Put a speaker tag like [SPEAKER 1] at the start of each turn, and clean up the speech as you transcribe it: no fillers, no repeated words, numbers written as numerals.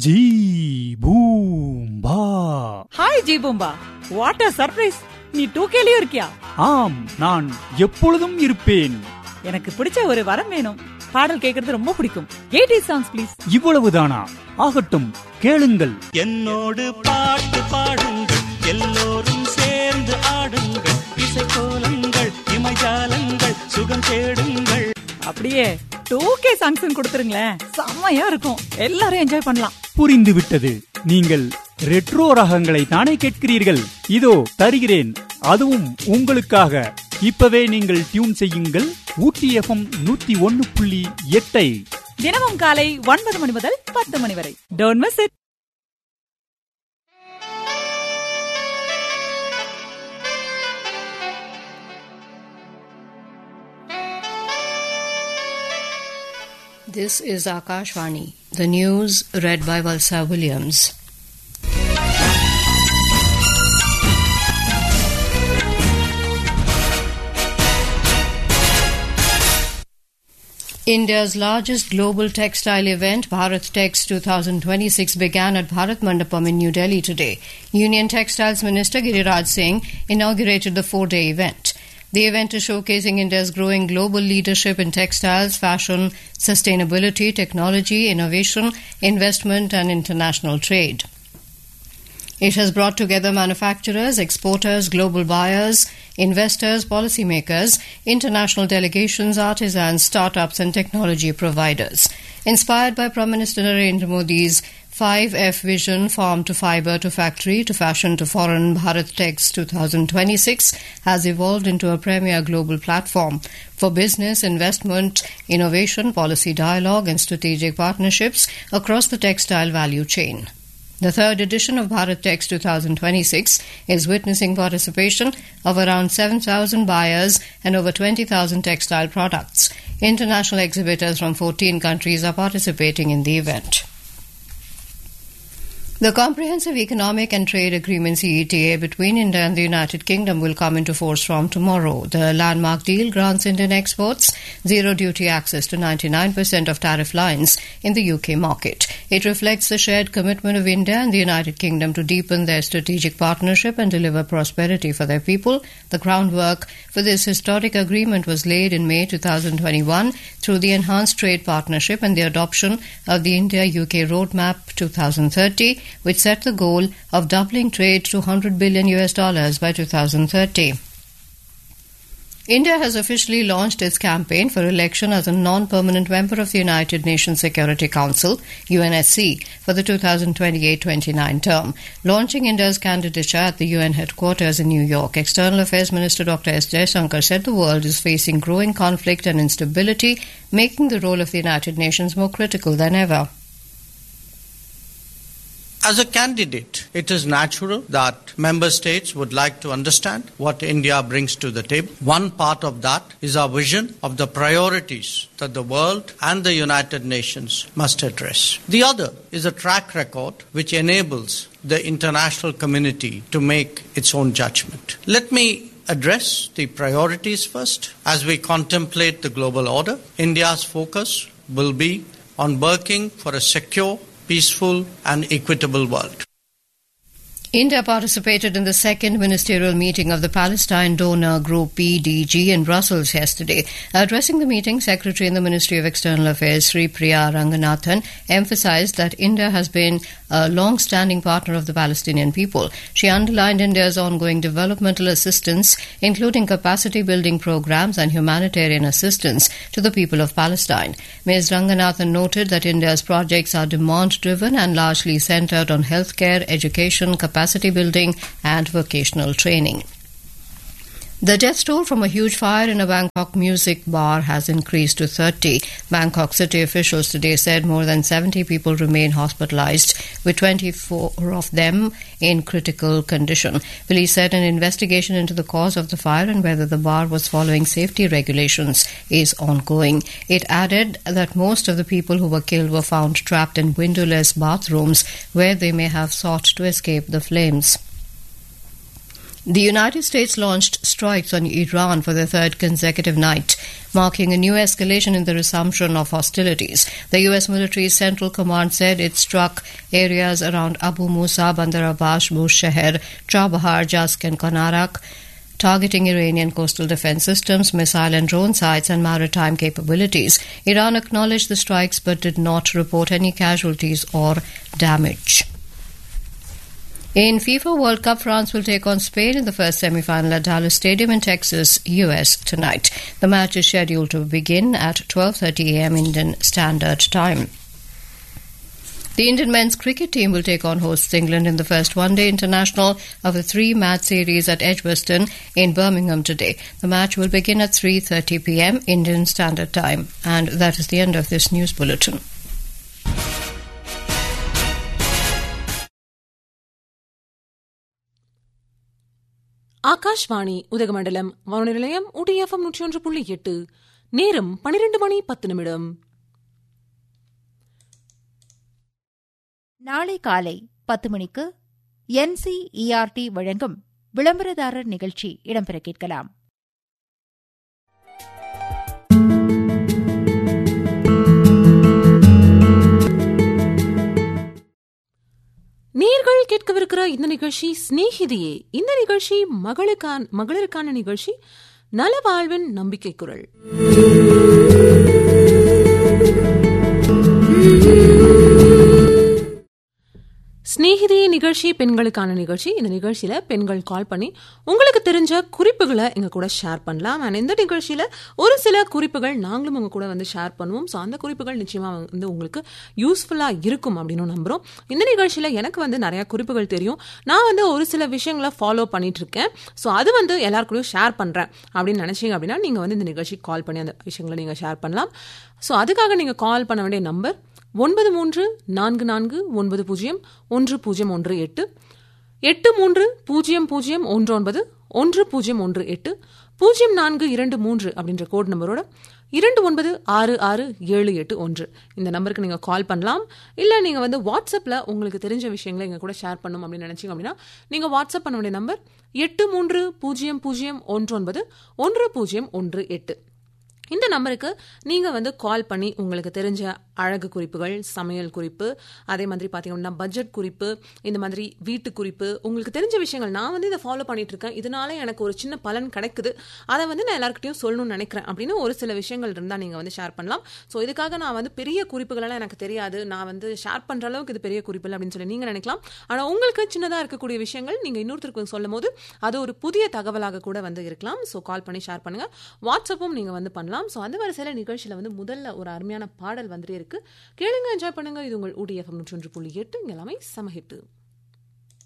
[SPEAKER 1] Zee Boomba.
[SPEAKER 2] Hi Zee Boomba, what a surprise. நீ 2Kலயும் இருக்கியா?
[SPEAKER 1] ஆம், நான் எப்பொழுதும் இருப்பேன்.
[SPEAKER 2] எனக்கு பிடிச்ச ஒரு வரம் வேணும். பாடல் கேட்கறது ரொம்ப பிடிக்கும். 80s songs please.
[SPEAKER 1] இவ்வளவுதானா? ஆகட்டும், கேளுங்கள்.
[SPEAKER 3] என்னோடு பாட்டு பாடுங்கள், எல்லோரும் சேர்ந்து ஆடுங்கள், இசைக்கோலங்கள் இமைஜாலங்கள் சுகம் தேடுங்கள்.
[SPEAKER 2] அப்படியே 2K songs கொடுத்துருங்களேன், செம்மையா இருக்கும். எல்லாரும் என்ஜாய் பண்ணலாம்.
[SPEAKER 1] புரிந்து விட்டது. நீங்கள் ரெட்ரோ ரகங்களை தானே கேட்கிறீர்கள். இதோ தருகிறேன், அதுவும் உங்களுக்காக. இப்பவே நீங்கள் டியூன் செய்யுங்கள் ஊட்டி FM 101.8.
[SPEAKER 2] தினமும் காலை 9 மணி முதல் 10 மணி வரை. Don't miss it.
[SPEAKER 4] This is Akashvani. The news read by Valsa Williams. India's largest global textile event, Bharat Tex 2026, began at Bharat Mandapam in New Delhi today. Union Textiles Minister Giriraj Singh inaugurated the 4-day event. The event is showcasing India's growing global leadership in textiles, fashion, sustainability, technology, innovation, investment, and international trade. It has brought together manufacturers, exporters, global buyers, investors, policymakers, international delegations, artisans, startups, and technology providers. Inspired by Prime Minister Narendra Modi's 5F vision, farm to fiber to factory to fashion to foreign, Bharat Tex 2026 has evolved into a premier global platform for business, investment, innovation, policy dialogue, and strategic partnerships across the textile value chain. The third edition of Bharat Tex 2026 is witnessing participation of around 7,000 buyers and over 20,000 textile products. International exhibitors from 14 countries are participating in the event. The Comprehensive Economic and Trade Agreement CETA between India and the United Kingdom will come into force from tomorrow. The landmark deal grants Indian exports zero duty access to 99% of tariff lines in the UK market. It reflects the shared commitment of India and the United Kingdom to deepen their strategic partnership and deliver prosperity for their people. The groundwork for this historic agreement was laid in May 2021 through the Enhanced Trade Partnership and the adoption of the India-UK Roadmap 2030, which set the goal of doubling trade to $100 billion by 2030. India has officially launched its campaign for election as a non-permanent member of the United Nations Security Council, UNSC, for the 2028-29 term. Launching India's candidature at the UN headquarters in New York, External Affairs Minister Dr. S. Jaishankar said the world is facing growing conflict and instability, making the role of the United Nations more critical than ever.
[SPEAKER 5] As a candidate, it is natural that member states would like to understand what India brings to the table. One part of that is our vision of the priorities that the world and the United Nations must address. The other is a track record which enables the international community to make its own judgment. Let me address the priorities first. As we contemplate the global order, India's focus will be on working for a secure, peaceful and equitable world.
[SPEAKER 4] India participated in the second ministerial meeting of the Palestine Donor Group PDG in Brussels yesterday. Addressing the meeting, Secretary in the Ministry of External Affairs Sri Priya Ranganathan emphasized that India has been a long-standing partner of the Palestinian people. She underlined India's ongoing developmental assistance, including capacity-building programs and humanitarian assistance to the people of Palestine. Ms. Ranganathan noted that India's projects are demand-driven and largely centered on healthcare, education, capacity building and vocational training. The death toll from a huge fire in a Bangkok music bar has increased to 30. Bangkok city officials today said more than 70 people remain hospitalized, with 24 of them in critical condition. Police said an investigation into the cause of the fire and whether the bar was following safety regulations is ongoing. It added that most of the people who were killed were found trapped in windowless bathrooms where they may have sought to escape the flames. The United States launched strikes on Iran for the third consecutive night, marking a new escalation in the resumption of hostilities. The U.S. military's Central Command said it struck areas around Abu Musa, Bandar Abbas, Bushehr, Chabahar, Jask and Konarak, targeting Iranian coastal defense systems, missile and drone sites and maritime capabilities. Iran acknowledged the strikes but did not report any casualties or damage. In FIFA World Cup, France will take on Spain in the first semi-final at Dallas Stadium in Texas, U.S. tonight. The match is scheduled to begin at 12:30 a.m. Indian Standard Time. The Indian men's cricket team will take on hosts England in the first one-day international of a three-match series at Edgbaston in Birmingham today. The match will begin at 3:30 p.m. Indian Standard Time. And that is the end of this news bulletin.
[SPEAKER 6] Akashvani Udhagamandalam வானொலி நிலையம் ஊட்டி FM 101.8. நேரம் 12:10.
[SPEAKER 7] நாளை காலை 10 மணிக்கு NCERT வழங்கும் விளம்பரதாரர் நிகழ்ச்சி இடம்பெற கேட்கலாம்.
[SPEAKER 6] நேர்கள் கேட்கவிருக்கிற இந்த நிகழ்ச்சி ஸ்நேகிதியே. இந்த நிகழ்ச்சி மகளிருக்கான நிகழ்ச்சி, நலவாழ்வின் நம்பிக்கை குரல். ஸ்நேகிதியே நிகழ்ச்சி பெண்களுக்கான நிகழ்ச்சி. இந்த நிகழ்ச்சியில பெண்கள் கால் பண்ணி உங்களுக்கு தெரிஞ்ச குறிப்புகளை எங்க கூட ஷேர் பண்ணலாம். அண்ட் இந்த நிகழ்ச்சியில ஒரு சில குறிப்புகள் நாங்களும் உங்க கூட வந்து ஷேர் பண்ணுவோம். ஸோ அந்த குறிப்புகள் நிச்சயமா வந்து உங்களுக்கு யூஸ்ஃபுல்லா இருக்கும் அப்படின்னு நம்புறோம். இந்த நிகழ்ச்சியில எனக்கு வந்து நிறைய குறிப்புகள் தெரியும். நான் வந்து ஒரு சில விஷயங்களை ஃபாலோ பண்ணிட்டு இருக்கேன். ஸோ அது வந்து எல்லாருக்கூடயும் ஷேர் பண்றேன் அப்படின்னு நினைச்சீங்க அப்படின்னா நீங்க வந்து இந்த நிகழ்ச்சிக்கு கால் பண்ணி அந்த விஷயங்களை நீங்க ஷேர் பண்ணலாம். ஸோ அதுக்காக நீங்க கால் பண்ண வேண்டிய நம்பர் 9344901018 8300191018 0423 அப்படின்ற கோட் நம்பரோட 29667881 இந்த நம்பருக்கு நீங்க கால் பண்ணலாம். இல்ல நீங்க வந்து வாட்ஸ்அப்ல உங்களுக்கு தெரிஞ்ச விஷயங்களை எங்க கூட ஷேர் பண்ணணும் அப்படின்னு நினைச்சீங்க அப்படின்னா நீங்க வாட்ஸ்அப் பண்ண வேண்டிய நம்பர் 8300191018. இந்த நம்பருக்கு நீங்க வந்து கால் பண்ணி உங்களுக்கு தெரிஞ்ச அழகு குறிப்புகள், சமையல் குறிப்பு, அதே மாதிரி பாத்தீங்கன்னா பட்ஜெட் குறிப்பு, இந்த மாதிரி வீட்டு குறிப்பு, உங்களுக்கு தெரிஞ்ச விஷயங்கள் நான் வந்து இதை ஃபாலோ பண்ணிட்டு இருக்கேன், இதனால எனக்கு ஒரு சின்ன பலன் கிடைக்குது, அதை வந்து நான் எல்லாருக்கிட்டையும் சொல்லணும்னு நினைக்கிறேன் அப்படின்னு ஒரு சில விஷயங்கள் இருந்தா நீங்க வந்து ஷேர் பண்ணலாம். ஸோ இதுக்காக நான் வந்து பெரிய குறிப்புகள் எல்லாம் எனக்கு தெரியாது, நான் வந்து ஷேர் பண்ற அளவுக்கு இது பெரிய குறிப்பு இல்லை அப்படின்னு சொல்லி நீங்க நினைக்கலாம். ஆனா உங்களுக்கு சின்னதா இருக்கக்கூடிய விஷயங்கள் நீங்க இன்னொருத்தருக்கு சொல்லும் போது அது ஒரு புதிய தகவலாக கூட வந்து இருக்கலாம். ஸோ கால் பண்ணி ஷேர் பண்ணுங்க. வாட்ஸ்அப்பும் நீங்க வந்து பண்ணலாம். ஸோ அந்த வரிசையில நிகழ்ச்சியில வந்து முதல்ல ஒரு அருமையான பாடல் வந்துட்டே இருக்கு. கேளுங்க, என்ஜாய் பண்ணுங்க. இது உங்கள் ஊட்டி எஃப்எம் 101.8. எல்லாமே சமஹிட்டு.